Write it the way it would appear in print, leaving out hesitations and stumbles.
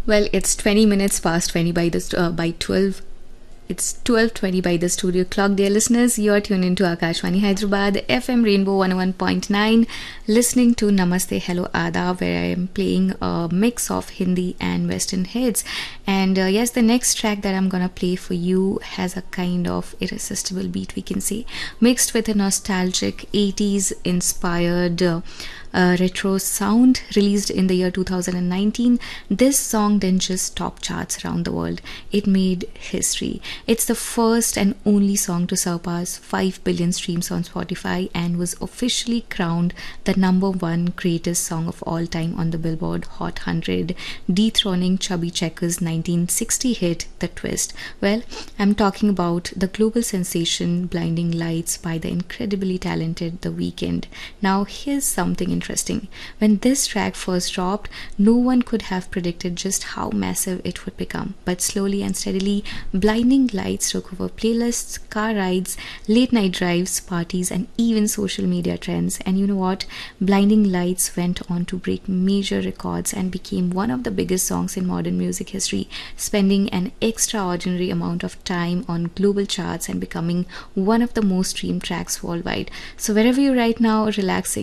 Well, it's 20 minutes past 20 by 12. It's 12:20 by the studio clock. Dear listeners, you're tuned into Akashwani Hyderabad, FM Rainbow 101.9, listening to Namaste Hello Adab, where I am playing a mix of Hindi and Western hits. And yes, the next track that I'm gonna play for you has a kind of irresistible beat, we can say, mixed with a nostalgic 80s inspired retro sound. Released in the year 2019, this song didn't just top charts around the world, it made history. It's the first and only song to surpass 5 billion streams on Spotify and was officially crowned the number one greatest song of all time on the Billboard Hot 100, dethroning Chubby Checker's 1960 hit The Twist. Well, I'm talking about the global sensation Blinding Lights by the incredibly talented The Weeknd. Now, here's something interesting. When this track first dropped, no one could have predicted just how massive it would become. But slowly and steadily, Blinding Lights took over playlists, car rides, late night drives, parties, and even social media trends. And you know what? Blinding Lights went on to break major records and became one of the biggest songs in modern music history, spending an extraordinary amount of time on global charts and becoming one of the most streamed tracks worldwide. So wherever you're right now, relaxing